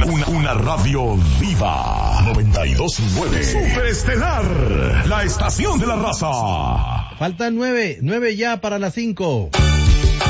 Una radio viva. 92.9. Superestelar. La estación de la raza. Faltan 9 ya para las 5.